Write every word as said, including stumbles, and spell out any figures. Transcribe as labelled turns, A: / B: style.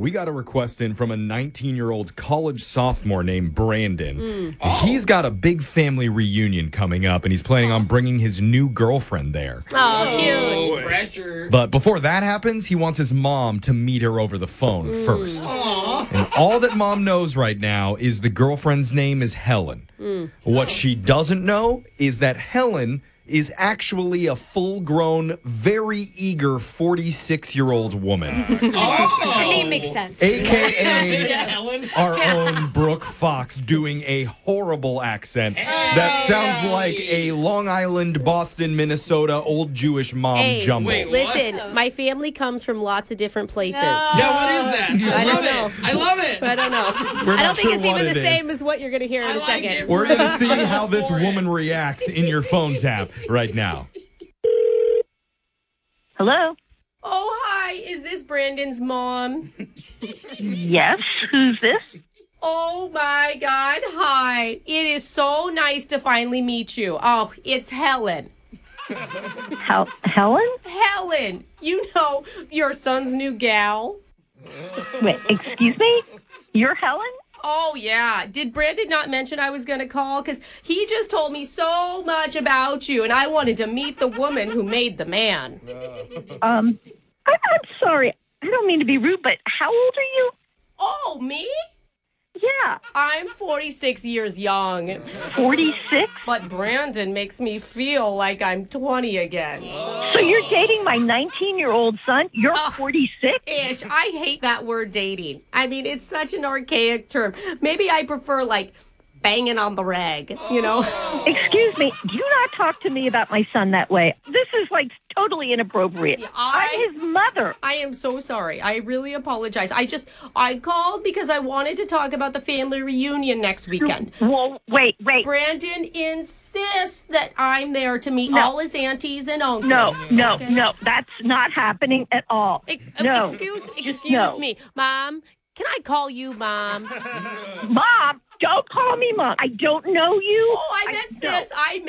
A: we got a request in from a nineteen-year-old college sophomore named Brandon.
B: Mm.
A: Oh. He's got a big family reunion coming up, and he's planning on bringing his new girlfriend there.
B: Oh, cute.
C: Oh, pressure.
A: But before that happens, he wants his mom to meet her over the phone
B: Mm.
A: first.
C: Aw.
A: And all that mom knows right now is the girlfriend's name is Helen.
B: Mm.
A: What she doesn't know is that Helen is actually a full-grown, very eager forty-six-year-old woman.
C: Oh.
B: The name makes sense.
A: A K A
C: Yeah, Helen.
A: our own Brooke Fox doing a horrible accent that sounds like a Long Island, Boston, Minnesota old Jewish mom
B: Hey,
A: jumble.
C: wait, what?
B: Listen, my family comes from lots of different places.
C: Yeah, what is that? I,
B: I
C: love
B: don't know.
C: it. I love it.
B: I don't know.
A: We're
B: I
A: not
B: don't think
A: sure
B: it's
A: what
B: even
A: it
B: the
A: is.
B: same as what you're going to hear in
C: I
B: a
C: like
B: second.
C: it.
A: We're going to see how this
C: For it.
A: woman reacts in your phone tap right now.
D: Hello?
B: Oh, hi. Is this Brandon's mom?
D: Yes, who's this?
B: Oh, my God. Hi. It is so nice to finally meet you. Oh, it's Helen.
D: Hel- Helen?
B: Helen. You know, your son's new gal.
D: Wait, excuse me? You're Helen?
B: Oh, yeah. Did Brandon not mention I was going to call? Because he just told me so much about you, and I wanted to meet the woman who made the man.
D: Um, I- I'm sorry. I don't mean to be rude, but how old are you?
B: Oh, me?
D: Yeah,
B: I'm forty-six years young,
D: forty-six?
B: but Brandon makes me feel like I'm twenty again.
D: So you're dating my nineteen-year-old son? You're
B: Ugh.
D: forty-six?
B: Ish, I hate that word dating. I mean, it's such an archaic term. Maybe I prefer, like, banging on the rag, you know?
D: Excuse me, do not talk to me about my son that way. This is, like, totally inappropriate.
B: Yeah, I-
D: I'm his mother.
B: I am so sorry. I really apologize. I just, I called because I wanted to talk about the family reunion next weekend.
D: Well, wait, wait.
B: Brandon insists that I'm there to meet
D: No.
B: all his aunties and uncles.
D: No, no,
B: Okay.
D: no, that's not happening at all.
B: Ex- uh,
D: No.
B: Excuse,
D: Just
B: excuse
D: no.
B: me, Mom. Can I call you Mom?
D: Mom, don't call me mom. I don't know you.
B: Oh, I
D: I
B: meant
D: don't.
B: sis. I